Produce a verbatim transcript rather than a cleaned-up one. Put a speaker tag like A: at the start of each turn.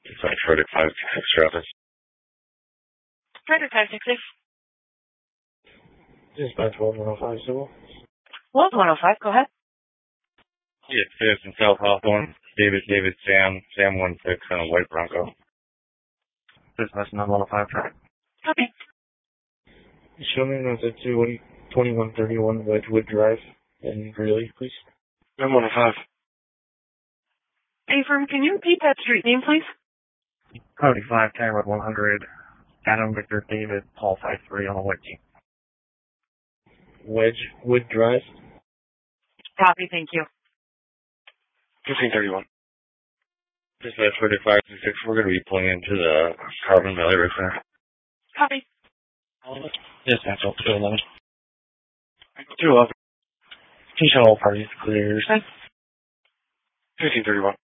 A: Sorry, Frederick five six Travis.
B: Frederick five six six.
C: Dispatch one one oh five civil.
B: one one oh five, go ahead.
A: Yeah, fifth and South Hawthorne. David, David, Sam, Sam one six on a white Bronco.
C: Dispatch nine one oh five track.
B: Copy.
C: Show me another two twenty-one thirty-one Wedgewood Drive in Greeley, please.
A: nine one oh five.
B: Hey, firm, can you repeat that street name, please?
C: Cody five, Camera one hundred, Adam Victor David, Paul five three on a white Jeep. Wedgewood Drive.
B: Copy, thank you.
A: fifteen thirty-one. Dispatch Frederick five six six. We're going to be pulling into the Carbon Valley River Center.
B: Copy.
C: Dispatch two eleven.
A: Two eleven.
C: Please show all parties clear.
A: fifteen thirty-one.